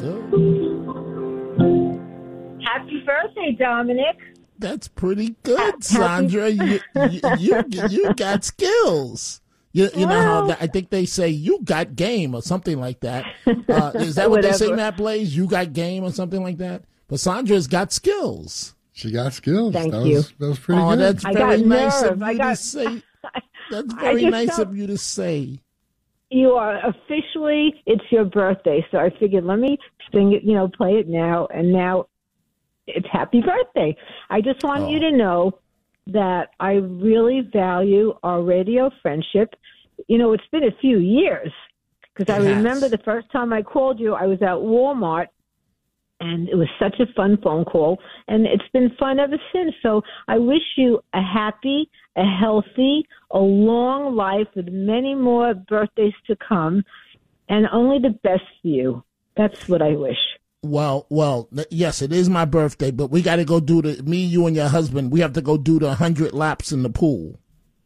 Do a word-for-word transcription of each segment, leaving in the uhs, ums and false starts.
good. Happy birthday, Dominic. That's pretty good, Sandra. you, you, you, you got skills. You, you know how that, I think they say you got game or something like that. Uh, is that what they say, Matt Blaze? You got game or something like that? But Sandra's got skills. She got skills. Thank that you. Was, that was pretty oh, good. That's I very got nice nerve. of you I got, to say. That's very nice don't, of you to say. You are officially, it's your birthday. So I figured, let me sing it, you know, play it now. And now it's happy birthday. I just want oh. you to know that I really value our radio friendship. You know, it's been a few years because I has. remember the first time I called you, I was at Walmart, and it was such a fun phone call, and it's been fun ever since. So I wish you a happy, a healthy, a long life with many more birthdays to come, and only the best for you. That's what I wish. Well, well, yes, it is my birthday, but we got to go do the, me, you, and your husband, we have to go do the one hundred laps in the pool.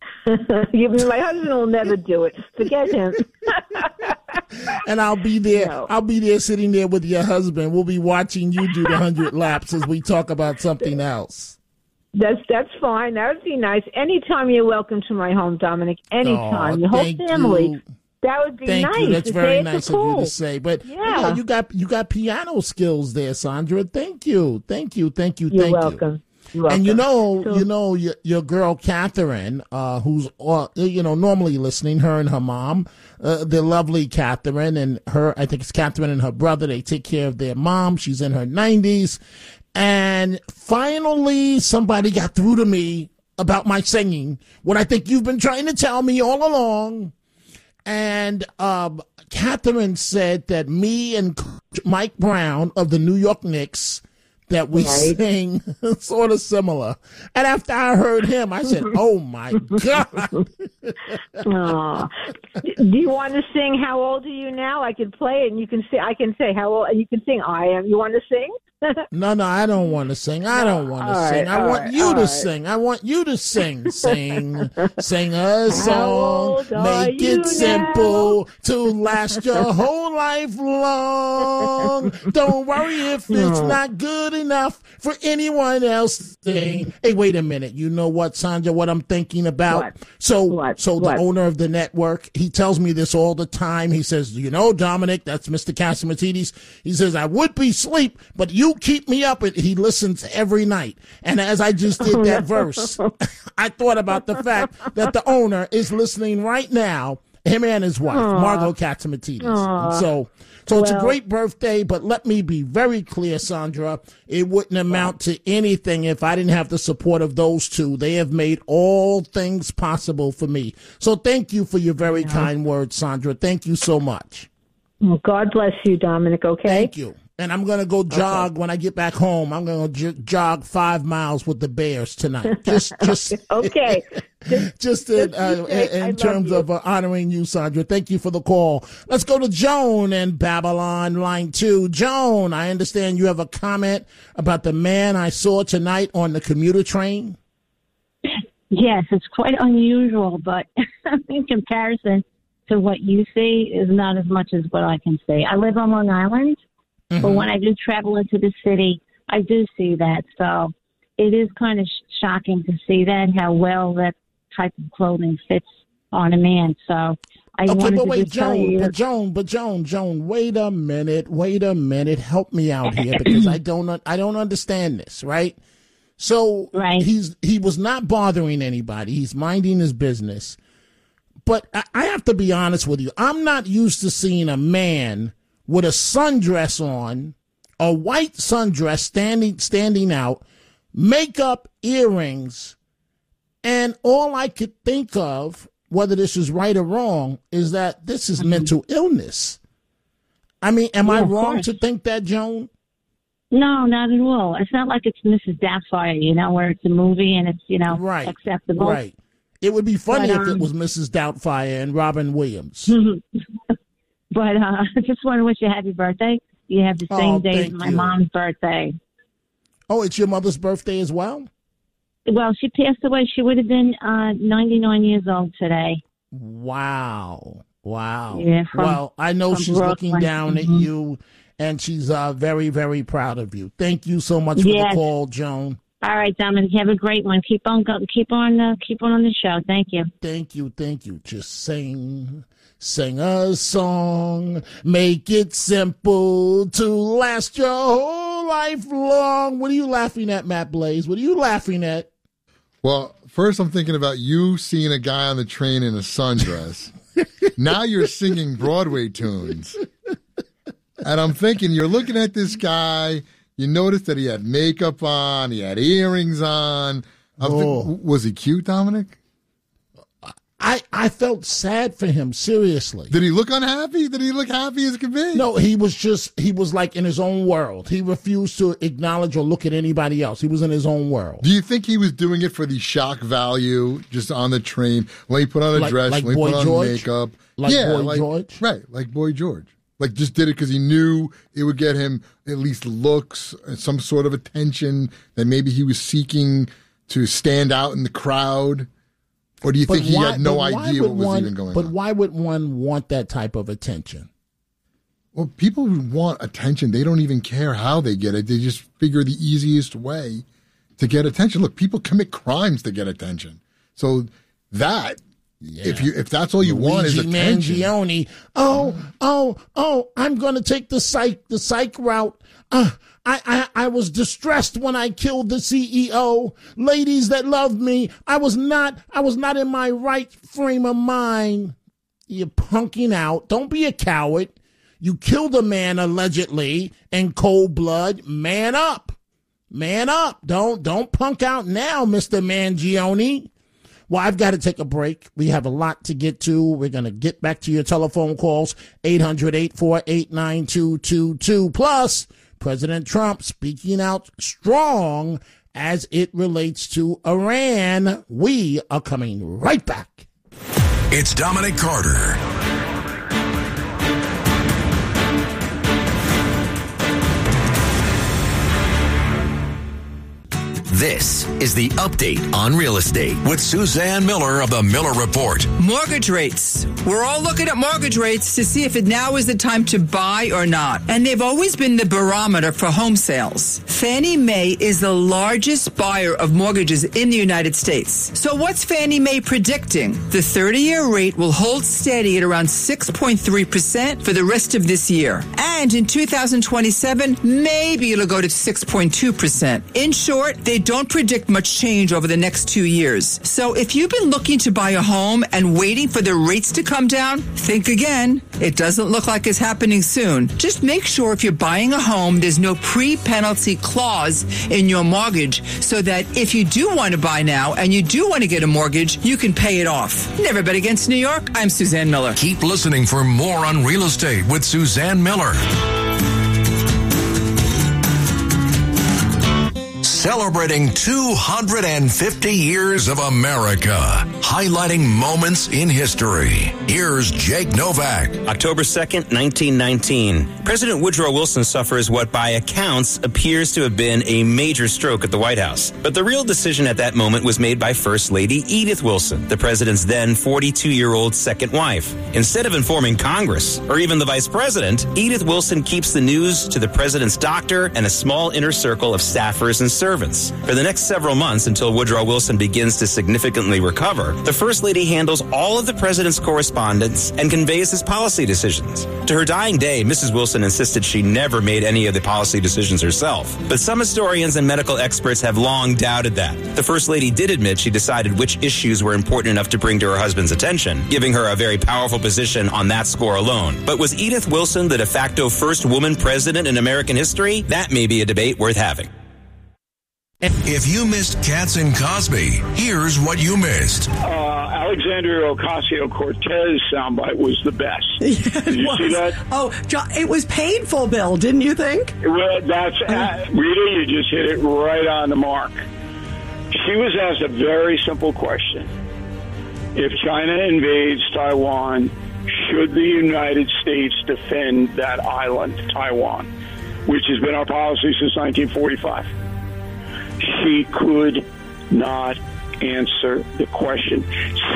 My husband will never do it. Forget him. And I'll be there. No. I'll be there sitting there with your husband. We'll be watching you do the one hundred laps as we talk about something else. That's that's fine. That would be nice. Anytime you're welcome to my home, Dominic. Anytime. Oh, the whole thank family. you. That would be Thank nice. you. That's to very say nice of you to say. But yeah. yeah, you got you got piano skills there, Sandra. Thank you. Thank you. Thank you. You're thank welcome. you. You're welcome. And you know, so, you know, your, your girl Catherine, uh, who's uh, you know normally listening, her and her mom, uh, the lovely Catherine, and her. I think it's Catherine and her brother. They take care of their mom. She's in her nineties, and finally somebody got through to me about my singing. What I think you've been trying to tell me all along. And um, Catherine said that me and Mike Brown of the New York Knicks, that we right. sing sort of similar. And after I heard him, I said, oh, my God. Aw. Do you want to sing How Old Are You Now? I can play it, and you can say, I can say how old, and you can sing I Am. You want to sing? No, no, I don't want to sing. I don't want to all sing. right, I want right, you to right. sing. I want you to sing. Sing, sing a song. old are Make you it simple to last your whole life long. Don't worry if it's not good enough for anyone else to sing. Hey, wait a minute. You know what, Sandra, what I'm thinking about? What? So, What? so the What? owner of the network, he tells me this all the time. He says, you know, Dominic, that's Mister Catsimatidis. He says, I would be asleep, but you keep me up. And he listens every night. And as I just did that verse, I thought about the fact that the owner is listening right now, him and his wife, Aww. Margot Catsimatidis. And so, so it's a Well- great birthday, but let me be very clear, Sandra, it wouldn't amount to anything if I didn't have the support of those two. They have made all things possible for me. So thank you for your very kind words, Sandra. Thank you so much. Well, God bless you, Dominic, okay? Thank you. And I'm going to go jog okay. when I get back home. I'm going to j- jog five miles with the Bears tonight. Just, just, okay. Just, just in, uh, in, in terms of uh, honoring you, Sandra. Thank you for the call. Let's go to Joan in Babylon, line two. Joan, I understand you have a comment about the man I saw tonight on the commuter train. Yes, it's quite unusual, but in comparison to what you see is not as much as what I can see. I live on Long Island. Mm-hmm. But when I do travel into the city, I do see that. So it is kind of sh- shocking to see that, how well that type of clothing fits on a man. So I okay, wanted but to wait, just tell Joan, you. but Joan, but Joan, Joan, wait a minute, wait a minute, help me out here because I don't, I don't understand this, right? So right. he's he was not bothering anybody. He's minding his business. But I, I have to be honest with you. I'm not used to seeing a man with a sundress on, a white sundress standing standing out, makeup, earrings, and all I could think of, whether this is right or wrong, is that this is mm-hmm. mental illness. I mean, am yeah, I wrong to think that, Joan? No, not at all. It's not like it's Missus Doubtfire, you know, where it's a movie and it's, you know, right, acceptable. Right. It would be funny but, um, if it was Missus Doubtfire and Robin Williams. But uh, I just want to wish you a happy birthday. You have the same oh, day as my you. mom's birthday. Oh, it's your mother's birthday as well? Well, she passed away. She would have been uh, ninety-nine years old today. Wow. Wow. Yeah, from, well, I know she's Brooklyn. looking down mm-hmm. at you, and she's uh, very, very proud of you. Thank you so much for Yes. the call, Joan. All right, Dominic, have a great one. Keep on, go, keep on, uh, keep on on the show. Thank you. Thank you, thank you. Just sing, sing a song, make it simple to last your whole life long. What are you laughing at, Matt Blaze? What are you laughing at? Well, first I'm thinking about you seeing a guy on the train in a sundress. Now you're singing Broadway tunes. And I'm thinking, you're looking at this guy, you notice that he had makeup on, he had earrings on. I'm Oh. think- was he cute, Dominic? I, I felt sad for him, seriously. Did he look unhappy? Did he look happy as could be? No, he was just, he was like in his own world. He refused to acknowledge or look at anybody else. He was in his own world. Do you think he was doing it for the shock value, just on the train? Let me put on a Like- dress, like let me Boy put on George? makeup. Like yeah, Boy like, George? Right, like Boy George. Like just did it because he knew it would get him at least looks, some sort of attention that maybe he was seeking to stand out in the crowd. Or do you think he why- had no but why idea would what was one- even going But on? why would one want that type of attention? Well, people who want attention, they don't even care how they get it. They just figure the easiest way to get attention. Look, people commit crimes to get attention. So that, if you if that's all you want is Luigi attention. Mangione. Oh, oh, oh! I'm going to take the psych the psych route. Uh, I, I I was distressed when I killed the C E O. Ladies that loved me, I was not I was not in my right frame of mind. You're punking out. Don't be a coward. You killed a man allegedly in cold blood. Man up, man up. Don't don't punk out now, Mister Mangione. Well, I've got to take a break. We have a lot to get to. We're going to get back to your telephone calls, eight hundred, eight four eight, nine two two two. Plus, President Trump speaking out strong as it relates to Iran. We are coming right back. It's Dominic Carter. This is the Update on Real Estate with Suzanne Miller of the Miller Report. Mortgage rates. We're all looking at mortgage rates to see if it now is the time to buy or not. And they've always been the barometer for home sales. Fannie Mae is the largest buyer of mortgages in the United States. So what's Fannie Mae predicting? The thirty-year rate will hold steady at around six point three percent for the rest of this year. And in two thousand twenty-seven, maybe it'll go to six point two percent. In short, they don't predict much change over the next two years. So if you've been looking to buy a home and waiting for the rates to come down, think again. It doesn't look like it's happening soon. Just make sure if you're buying a home, there's no pre-penalty clause in your mortgage so that if you do want to buy now and you do want to get a mortgage, you can pay it off. Never bet against New York. I'm Suzanne Miller. Keep listening for more on real estate with Suzanne Miller. Celebrating two hundred fifty years of America, highlighting moments in history. Here's Jake Novak. October second, nineteen nineteen. President Woodrow Wilson suffers what by accounts appears to have been a major stroke at the White House. But the real decision at that moment was made by First Lady Edith Wilson, the president's then forty-two-year-old second wife. Instead of informing Congress or even the vice president, Edith Wilson keeps the news to the president's doctor and a small inner circle of staffers and servants. For the next several months until Woodrow Wilson begins to significantly recover, the First Lady handles all of the president's correspondence and conveys his policy decisions. To her dying day, Missus Wilson insisted she never made any of the policy decisions herself. But some historians and medical experts have long doubted that. The First Lady did admit she decided which issues were important enough to bring to her husband's attention, giving her a very powerful position on that score alone. But was Edith Wilson the de facto first woman president in American history? That may be a debate worth having. If you missed Cats and Cosby, here's what you missed. Uh, Alexandria Ocasio-Cortez soundbite was the best. Yeah, Did you was. see that? Oh, John, it was painful, Bill, didn't you think? Well, that's uh, Rita. You just hit it right on the mark. She was asked a very simple question: if China invades Taiwan, should the United States defend that island, Taiwan, which has been our policy since nineteen forty-five? She could not answer the question.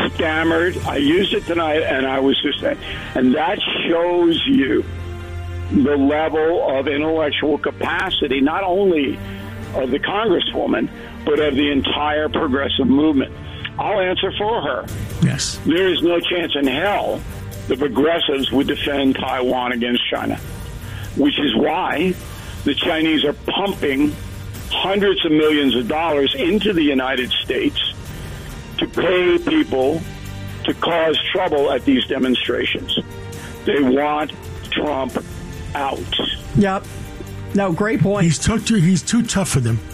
Stammered. I used it tonight, and I was just saying, and that shows you the level of intellectual capacity, not only of the Congresswoman, but of the entire progressive movement. I'll answer for her. Yes. There is no chance in hell the progressives would defend Taiwan against China, which is why the Chinese are pumping hundreds of millions of dollars into the United States to pay people to cause trouble at these demonstrations. They want Trump out. Yep. No, great point. He's too, too, he's too tough for them.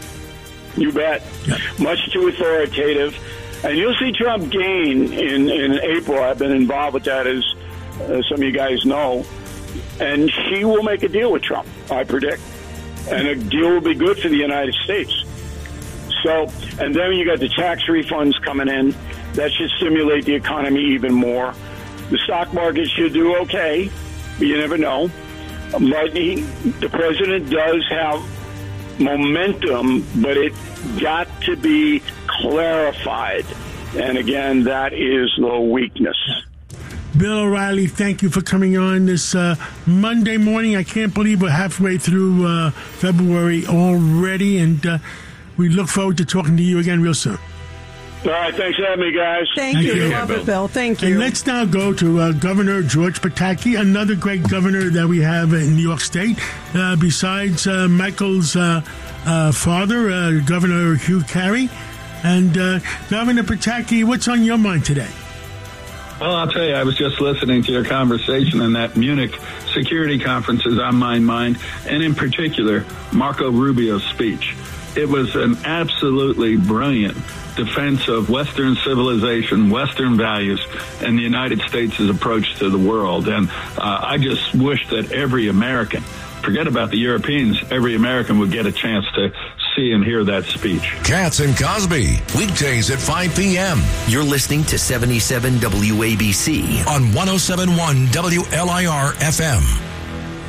You bet. Yep. Much too authoritative. And you'll see Trump gain in, in April. I've been involved with that, as uh, some of you guys know. And she will make a deal with Trump, I predict. And a deal will be good for the United States. So, and then you got the tax refunds coming in. That should stimulate the economy even more. The stock market should do okay, but you never know. But he, the president does have momentum, but it got to be clarified. And again, that is the weakness. Bill O'Reilly, thank you for coming on this uh, Monday morning. I can't believe we're halfway through uh, February already, and uh, we look forward to talking to you again real soon. All right, thanks for having me, guys. Thank, Thank you. you. We love it, Bill. Thank you. And let's now go to uh, Governor George Pataki, another great governor that we have in New York State, uh, besides uh, Michael's uh, uh, father, uh, Governor Hugh Carey. And uh, Governor Pataki, what's on your mind today? Well, I'll tell you, I was just listening to your conversation, and that Munich security conference is on my mind, and in particular, Marco Rubio's speech. It was an absolutely brilliant defense of Western civilization, Western values, and the United States' approach to the world. And uh, I just wish that every American, forget about the Europeans, every American would get a chance to see and hear that speech. Katz and Cosby, weekdays at five p.m. You're listening to seventy-seven W A B C on one oh seven point one W L I R F M.